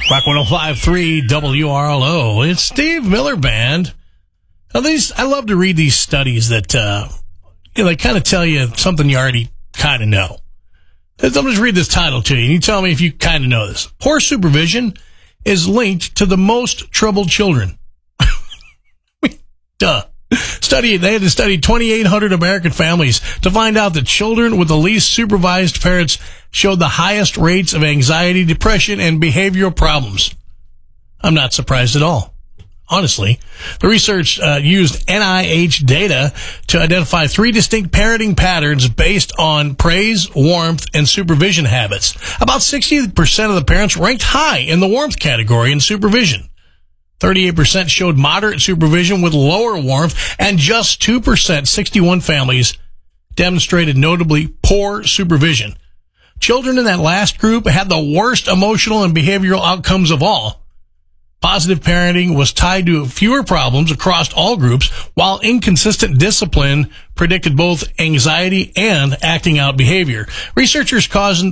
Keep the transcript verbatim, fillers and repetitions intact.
Rock one oh five point three W R L O. It's Steve Miller Band. Now these, I love to read these studies that, uh, you know, they kind of tell you something you already kind of know. Let me just read this title to you, and you tell me if you kind of know this. Poor supervision is linked to the most troubled children. Duh. Study, they had to study twenty-eight hundred American families to find out that children with the least supervised parents showed the highest rates of anxiety, depression, and behavioral problems. I'm not surprised at all. Honestly, the research uh, used N I H data to identify three distinct parenting patterns based on praise, warmth, and supervision habits. About sixty percent of the parents ranked high in the warmth category in supervision. thirty-eight percent showed moderate supervision with lower warmth, and just two percent, sixty-one families, demonstrated notably poor supervision. Children in that last group had the worst emotional and behavioral outcomes of all. Positive parenting was tied to fewer problems across all groups, while inconsistent discipline predicted both anxiety and acting out behavior. Researchers caused